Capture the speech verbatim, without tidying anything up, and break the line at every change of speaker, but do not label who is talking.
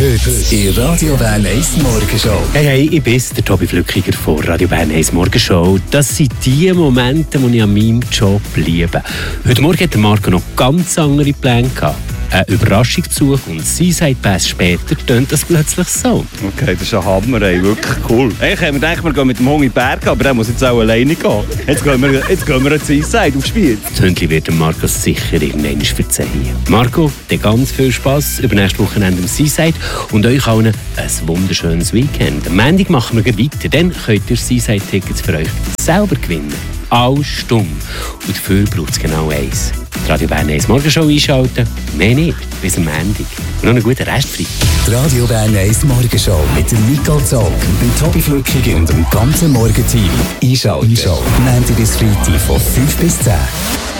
Heute in Radio Bern eins Morgenshow.
Hey, hey, ich bin der Tobi Flückiger von Radio Bern eins Morgenshow. Das sind die Momente, die ich an meinem Job liebe. Heute Morgen hat Marco noch ganz andere Pläne gehabt. Ein Überraschungsbesuch und Seaside Pass später tönt das plötzlich so.
Okay, das ist ein Hammer, ey. Wirklich cool. Eigentlich haben wir gedacht, wir gehen mit dem Hund in den Berg, aber der muss jetzt auch alleine gehen. Jetzt gehen wir, jetzt gehen wir an Seaside aufs Spiel.
Das Hündchen wird dem Marco sicher irgendwann verzeihen. Marco, dir ganz viel Spass über nächstes Wochenende im Seaside und euch allen ein wunderschönes Weekend. Am Montag machen wir weiter, dann könnt ihr Seaside-Tickets für euch selber gewinnen. Alles stumm. Und dafür braucht es genau eins. Die Radio Bern eins Morgenshow einschalten, mehr nicht, bis am Montag. Und noch einen guten Restfreitag.
Die Radio Bern eins Morgenshow mit dem Nicole Zog, dem Tobi Flückiger und dem ganzen Morgenteam. Einschalten. Einschalten. Montag bis Freitag von fünf bis zehn.